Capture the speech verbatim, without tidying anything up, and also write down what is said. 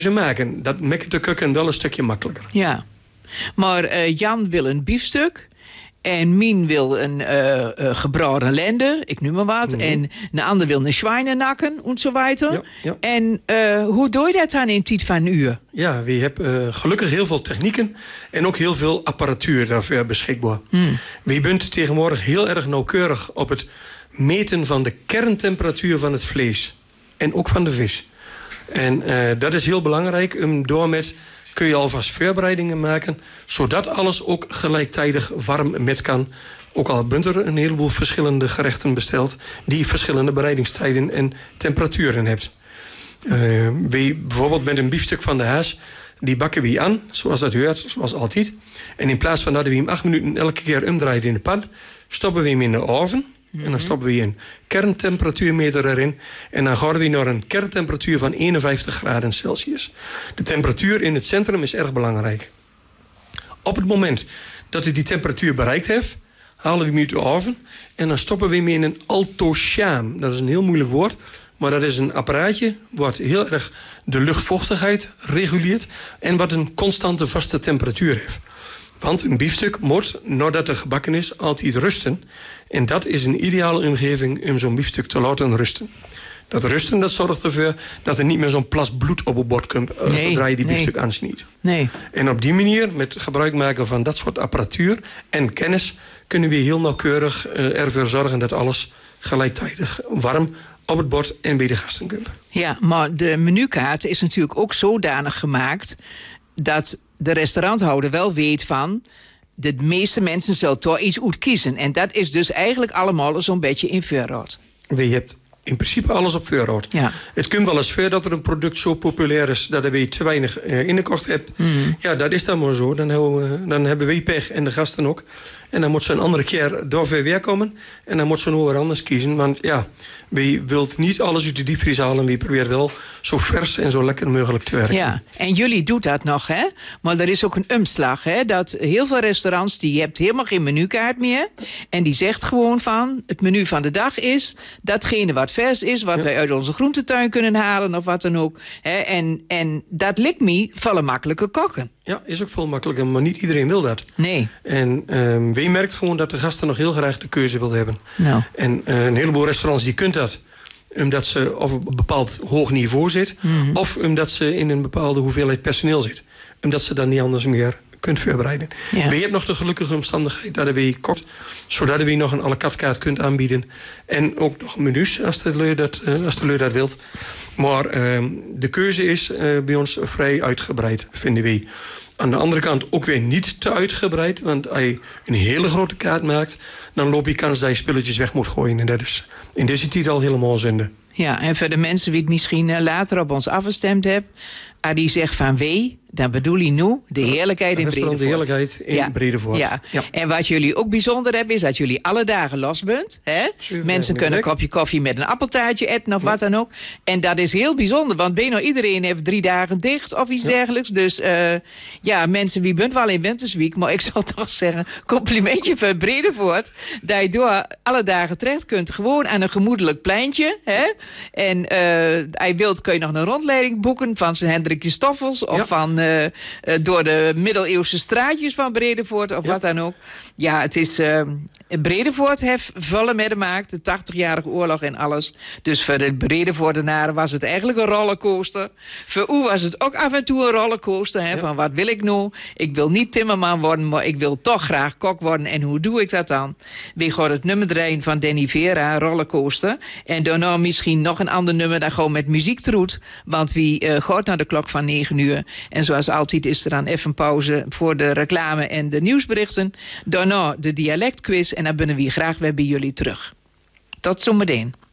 maken. Dat maakt de keuken wel een stukje makkelijker. Ja, maar uh, Jan wil een biefstuk. En Mien wil een uh, uh, gebraden lende, ik noem maar wat. Mm-hmm. En een ander wil een zwijnenakken en zo weiter. Ja, ja. En uh, hoe doe je dat dan in tijd van een uur? Ja, we hebben uh, gelukkig heel veel technieken en ook heel veel apparatuur daarvoor beschikbaar. Mm. We bent tegenwoordig heel erg nauwkeurig op het meten van de kerntemperatuur van het vlees. En ook van de vis. En uh, dat is heel belangrijk. Um, door met kun je alvast voorbereidingen maken, zodat alles ook gelijktijdig warm met kan. Ook al bent er een heleboel verschillende gerechten besteld die verschillende bereidingstijden en temperaturen hebt. Uh, we, bijvoorbeeld met een biefstuk van de haas, die bakken we aan, zoals dat hoort, zoals altijd. En in plaats van dat we hem acht minuten elke keer omdraaien in de pan, stoppen we hem in de oven. Mm-hmm. En dan stoppen we een kerntemperatuurmeter erin. En dan gaan we naar een kerntemperatuur van eenenvijftig graden Celsius. De temperatuur in het centrum is erg belangrijk. Op het moment dat hij die temperatuur bereikt heeft, halen we hem uit de oven. En dan stoppen we hem in een altoshaam. Dat is een heel moeilijk woord. Maar dat is een apparaatje wat heel erg de luchtvochtigheid reguleert. En wat een constante vaste temperatuur heeft. Want een biefstuk moet, nadat het gebakken is, altijd rusten. En dat is een ideale omgeving om zo'n biefstuk te laten rusten. Dat rusten, dat zorgt ervoor dat er niet meer zo'n plas bloed op het bord komt uh, nee, zodra je die biefstuk nee. aansniet. Nee. En op die manier, met gebruik maken van dat soort apparatuur en kennis, kunnen we heel nauwkeurig uh, ervoor zorgen dat alles gelijktijdig warm op het bord en bij de gasten komt. Ja, maar de menukaart is natuurlijk ook zodanig gemaakt dat de restauranthouder wel weet van, de meeste mensen zullen toch iets uit kiezen. En dat is dus eigenlijk allemaal zo'n beetje in voorraad. Je hebt in principe alles op voorraad. Ja. Het komt wel eens voor dat er een product zo populair is dat er weer te weinig uh, ingekocht hebt. Mm. Ja, dat is dan maar zo. Dan hebben, we, dan hebben we pech en de gasten ook. En dan moet ze een andere keer door weer komen. En dan moet ze nog weer anders kiezen. Want ja, we wilt niet alles uit de diepvries halen. We proberen wel zo vers en zo lekker mogelijk te werken. Ja, en jullie doet dat nog, hè? Maar er is ook een omslag, hè? Dat heel veel restaurants, die hebt helemaal geen menukaart meer. En die zegt gewoon van, het menu van de dag is datgene wat vers is, wat ja. wij uit onze groentetuin kunnen halen of wat dan ook. Hè? En, en dat lijkt me vallen makkelijke koken. Ja, is ook veel makkelijker, maar niet iedereen wil dat. Nee. En um, wij merkt gewoon dat de gasten nog heel graag de keuze wil hebben. Nou. En uh, een heleboel restaurants die kunt dat, omdat ze op een bepaald hoog niveau zit, mm-hmm. of omdat ze in een bepaalde hoeveelheid personeel zit. Omdat ze dan niet anders meer kunt voorbereiden. Ja. We hebben nog de gelukkige omstandigheid dat we kort, zodat we nog een à la carte kaart kunt aanbieden. En ook nog menus, als de leur dat, uh, als de leur dat wilt. Maar uh, de keuze is uh, bij ons vrij uitgebreid, vinden we. Aan de andere kant ook weer niet te uitgebreid. Want als je een hele grote kaart maakt, dan loop je kans dat je spulletjes weg moet gooien. En dat is in deze tijd al helemaal zonde. Ja, en voor de mensen die het misschien later op ons afgestemd hebben, als die zegt van wee, dan bedoel je nu de heerlijkheid in Bredevoort. De heerlijkheid in ja. Bredevoort. Ja. Ja. En wat jullie ook bijzonder hebben, is dat jullie alle dagen los bent. Hè? Mensen kunnen een kopje koffie met een appeltaartje eten of ja. wat dan ook. En dat is heel bijzonder, want bijna iedereen heeft drie dagen dicht of iets ja. dergelijks. Dus uh, ja, mensen, wie bent wel in Wintersweek, maar ik zal toch zeggen, complimentje voor Bredevoort, dat je door alle dagen terecht kunt. Gewoon aan een gemoedelijk pleintje. Hè? En uh, als je wilt, kun je nog een rondleiding boeken van zijn Hendrikje Stoffels of ja. van Uh, uh, door de middeleeuwse straatjes van Bredevoort of ja. wat dan ook. Ja, het is uh, Bredevoort heeft vullen meegemaakt, de tachtigjarige oorlog en alles. Dus voor de Bredevoortenaren was het eigenlijk een rollercoaster. Voor u was het ook af en toe een rollercoaster. Hè, ja. Van wat wil ik nou? Ik wil niet timmerman worden, maar ik wil toch graag kok worden. En hoe doe ik dat dan? We gaan het nummer draaien van Danny Vera, rollercoaster. En daarna misschien nog een ander nummer, dan gewoon met muziek troet. Want wie uh, gaat naar de klok van negen uur. En zoals altijd is er dan even pauze voor de reclame en de nieuwsberichten. Daarna de dialectquiz en dan binnen we graag weer bij jullie terug. Tot zometeen.